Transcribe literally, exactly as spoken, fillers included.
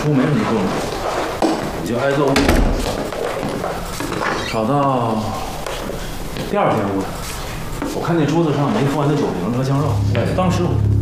出没什么动静，你就挨揍。找到第二间屋子，我看那桌子上没服完的酒瓶和香肉，当时